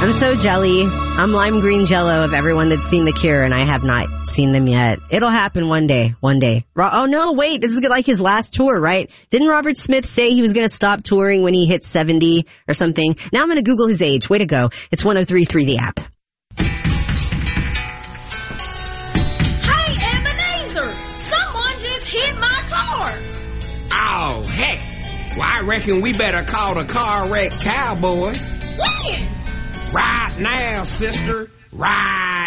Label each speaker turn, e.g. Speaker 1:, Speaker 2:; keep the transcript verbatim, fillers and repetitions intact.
Speaker 1: I'm so jelly. I'm lime green jello of everyone that's seen The Cure, and I have not seen them yet. It'll happen one day, one day. Oh no, wait, this is like his last tour, right? Didn't Robert Smith say he was going to stop touring when he hit seventy or something? Now I'm going to Google his age. Way to go. It's one oh three point three The App.
Speaker 2: Hey, Ebenezer, someone just hit my car.
Speaker 3: Oh, heck. Well, I reckon we better call the car wreck cowboy.
Speaker 2: When?
Speaker 3: Right now, sister. Right